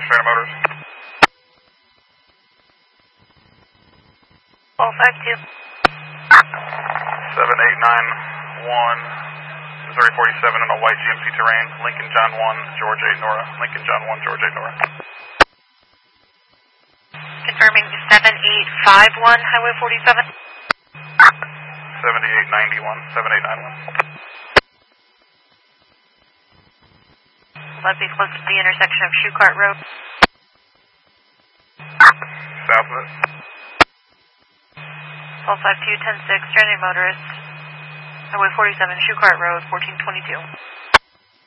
Stranded Motors. All 52. 7891, Missouri 47 in a white GMC Terrain, Lincoln John 1, George 8 Nora. Lincoln John 1, George 8 Nora. Confirming 7851, Highway 47. 7891, 7891. Let's be close to the intersection of Shoecart Road. South of it. All 52, 10-6, stranded motorist. Highway 47, Shoecart Road, 1422.